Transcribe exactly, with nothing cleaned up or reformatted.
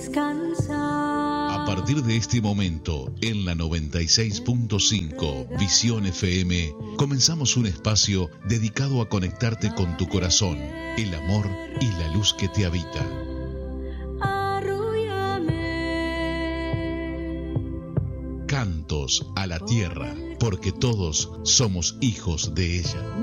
descansar. A partir de este momento, en la noventa y seis punto cinco Visión F M, comenzamos un espacio dedicado a conectarte con tu corazón, el amor y la luz que te habita. Cantos a la tierra, porque todos somos hijos de ella.